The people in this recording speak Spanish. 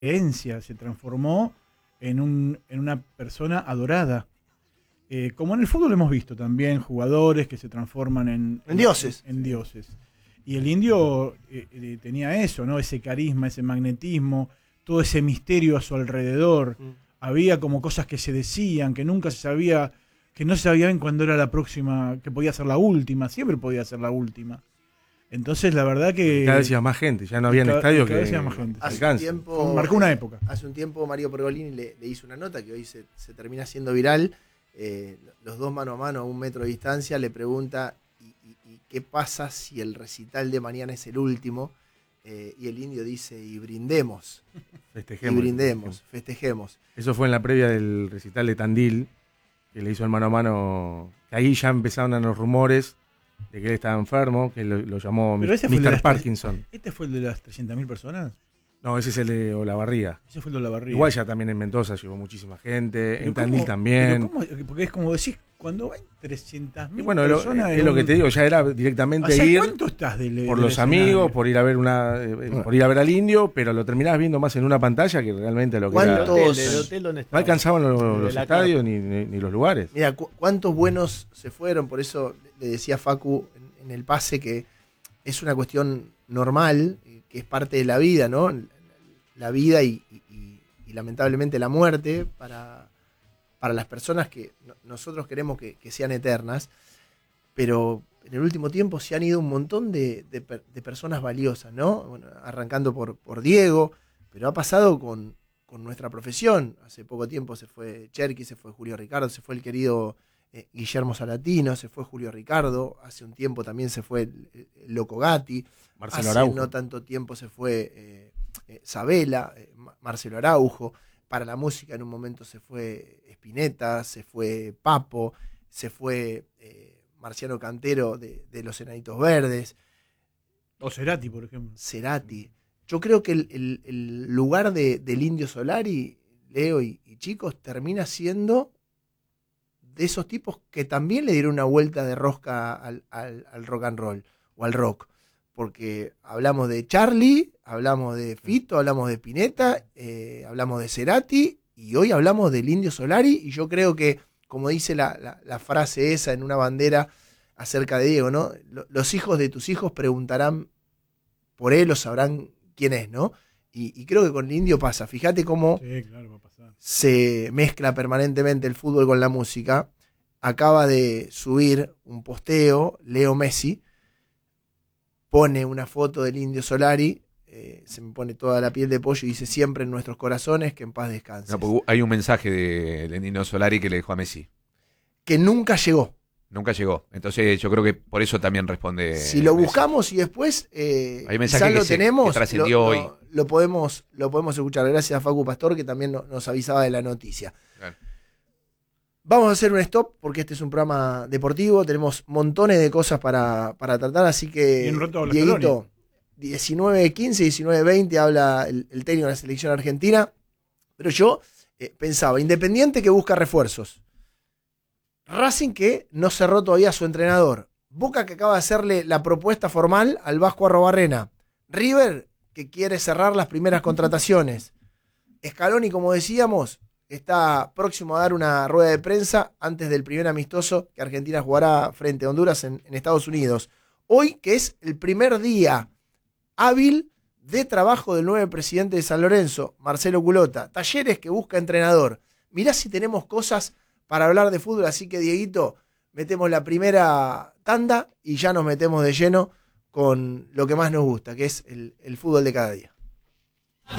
creencia, se transformó en una persona adorada. Como en el fútbol hemos visto también jugadores que se transforman En dioses. en dioses. Y el indio tenía eso, ¿no? Ese carisma, ese magnetismo, todo ese misterio a su alrededor. Había como cosas que se decían, que nunca se sabía, que no se sabía bien cuándo era la próxima, que podía ser la última, siempre podía ser la última. Entonces la verdad que... Cada vez iba más gente, ya no había estadios que cada vez iba más gente. Marcó una época. Hace un tiempo Mario Pergolini le hizo una nota que hoy se termina siendo viral. Los dos mano a mano a 1 metro de distancia le pregunta ¿y qué pasa si el recital de mañana es el último? Y el indio dice y brindemos. Festejemos. Eso fue en la previa del recital de Tandil, que le hizo el mano a mano, que ahí ya empezaron los rumores de que él estaba enfermo, que lo llamó Mr. Parkinson. ¿Este fue el de las 300.000 personas? No, ese es el de Olavarría. Ese fue el de Olavarría. Igual ya también en Mendoza llegó muchísima gente, en Tandil también. Porque es como decís, cuando hay 300.000 bueno, personas... es lo que te digo, ya era directamente ir ¿cuánto estás por los amigos, por ir a ver por ir a ver al indio, pero lo terminabas viendo más en una pantalla que realmente lo que era. No alcanzaban los estadios ni los lugares. Mira, cuántos buenos se fueron, por eso le decía Facu en el pase que es una cuestión normal, que es parte de la vida, ¿no? La vida y lamentablemente la muerte para las personas que nosotros queremos que sean eternas, pero en el último tiempo se han ido un montón de personas valiosas, ¿no? Bueno, arrancando por Diego, pero ha pasado con nuestra profesión. Hace poco tiempo se fue Cherky, se fue Julio Ricardo, se fue el querido Guillermo Salatino, se fue Julio Ricardo, hace un tiempo también se fue el Loco Gatti, Marcelo Araujo. No tanto tiempo se fue Sabela, Marcelo Araujo. Para la música en un momento se fue Spinetta, se fue Papo, se fue Marciano Cantero de Los Enanitos Verdes. O Cerati, por ejemplo. Cerati. Yo creo que el lugar del Indio Solari, Leo y chicos, termina siendo de esos tipos que también le dieron una vuelta de rosca al rock and roll o al rock. Porque hablamos de Charlie, hablamos de Fito, hablamos de Spinetta, hablamos de Cerati y hoy hablamos del Indio Solari, y yo creo que, como dice la frase esa en una bandera acerca de Diego, ¿no? Los hijos de tus hijos preguntarán por él o sabrán quién es, ¿no? Y creo que con el Indio pasa. Fíjate cómo va a pasar. Se mezcla permanentemente el fútbol con la música. Acaba de subir un posteo, Leo Messi, pone una foto del Indio Solari, se me pone toda la piel de pollo y dice siempre en nuestros corazones, que en paz descanse. No, hay un mensaje del Indio Solari que le dejó a Messi. Que nunca llegó. Nunca llegó. Entonces yo creo que por eso también responde. Si lo buscamos y después hay mensaje que lo tenemos, que trascendió hoy. Lo podemos escuchar. Gracias a Facu Pastor, que también nos avisaba de la noticia. Claro. Vamos a hacer un stop porque este es un programa deportivo. Tenemos montones de cosas para tratar, así que Dieguito, 19:15, 19:20 habla el técnico de la selección argentina. Pero yo pensaba, Independiente que busca refuerzos, Racing que no cerró todavía a su entrenador, Boca que acaba de hacerle la propuesta formal al Vasco Arrobarrena, River que quiere cerrar las primeras contrataciones, Scaloni, como decíamos, está próximo a dar una rueda de prensa antes del primer amistoso que Argentina jugará frente a Honduras en Estados Unidos. Hoy, que es el primer día hábil de trabajo del nuevo presidente de San Lorenzo, Marcelo Culota. Talleres que busca entrenador. Mirá si tenemos cosas para hablar de fútbol, así que Dieguito, metemos la primera tanda y ya nos metemos de lleno con lo que más nos gusta, que es el fútbol de cada día.